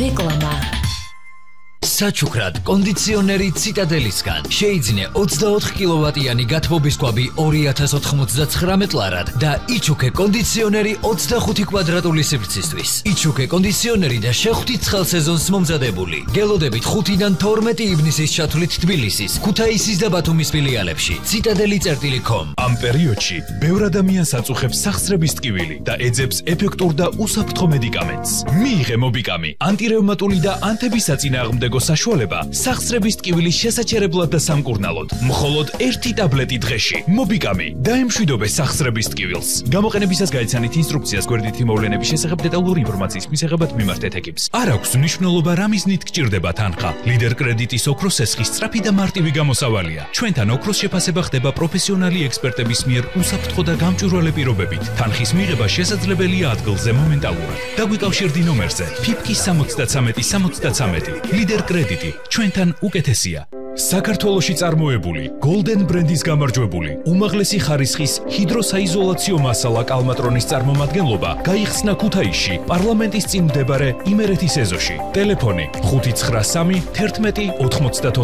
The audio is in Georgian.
რეკლამა საჩუქრად კონდიციონერი ციტადელისგან შეიძინე 24 კილოვატიანი გათბობის კვაბი 2099 ლარად და იჩუქე კონდიციონერი 25 კვადრატული სივრცისთვის. იჩუქე კონდიციონერი და შეხვდით ცხელ სეზონს მომზადებული. გელოდებით 5-დან 12 ივნისის ჩათვლით თბილისის, ქუთაისის და ბათუმის ფილიალებში. citadeli.com ამ პერიოდში ბევრ ადამიანს აწუხებს სახსრების ტკივილი და ეძებს ეფექტურ და უსაფრთხო მედიკამენტს. მიიღე მობიკამი, ანტირევმატული და ანთებისაწინააღმდეგო საშუალება სახსრების ტკივილის შესაჩერებლად და სამკურნალოდ. მხოლოდ 1 ტაბლეტი დღეში. მობიკამი დაემშვიდობე სახსრების ტკივილს. გამოყენებისას გაიცანით ინსტრუქციას გვერდითი მოვლენების შესახებ დეტალური ინფორმაციის მისაღებად მიმართეთ ეკიპს. არ აქვს მნიშვნელობა რა მიზნით გჭირდება თანხა. ლიდერ კრედიტის ოქროს ესხის სწრაფი და მარტივი გამოსავალია. ჩვენთან ოქროს შეფასება ხდება პროფესიონალი ექსპერტების მიერ უსაფრთხო და გამჭვირვალე პირობებით. თანხის მიღება შესაძლებელია ადგილზე მომენტალურად. დაგვიკავშირდი ნომერზე ფიფკის 73-73. ლიდერ კრედიტი ჩვენთან უკეთესია. საქართველოში წარმოებული Golden ბრენდის გამარჯვებული უმაღლესი ხარისხის ჰიდროსაიზოლაციო მასალა კალმატრონის წარმომადგენლობა გაიხსნა ქუთაისში პარლამენტის წინ მდებარე იმერეთის ეზოში. ტელეფონი 593 11 94